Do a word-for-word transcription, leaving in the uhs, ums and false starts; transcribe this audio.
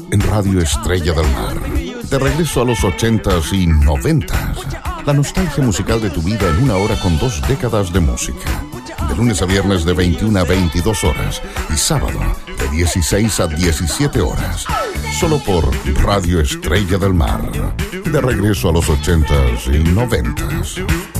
en Radio Estrella del Mar. De regreso a los ochentas y noventas. La nostalgia musical de tu vida en una hora con dos décadas de música. De lunes a viernes de veintiuna a veintidós horas y sábado de dieciséis a diecisiete horas. Solo por Radio Estrella del Mar. De regreso a los ochentas y noventas.